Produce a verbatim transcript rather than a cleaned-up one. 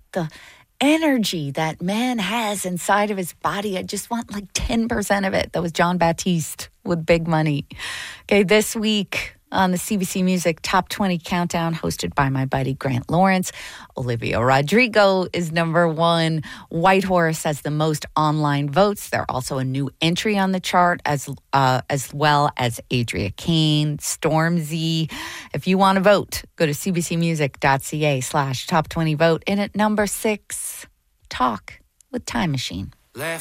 the energy that man has inside of his body. I just want like ten percent of it. That was John Baptiste with Big Money. Okay, this week on the C B C Music Top twenty Countdown, hosted by my buddy Grant Lawrence, Olivia Rodrigo is number one. Whitehorse has the most online votes. They're also a new entry on the chart, as uh, as well as Adria Kane, Stormzy. If you want to vote, go to cbcmusic.ca slash top 20 vote. And at number six, Talk with Time Machine.